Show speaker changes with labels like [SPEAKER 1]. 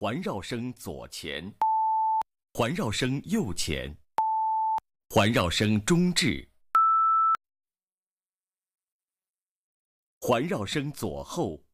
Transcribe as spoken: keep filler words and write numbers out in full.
[SPEAKER 1] 环绕声左前，环绕声右前，环绕声中置，环绕声左后，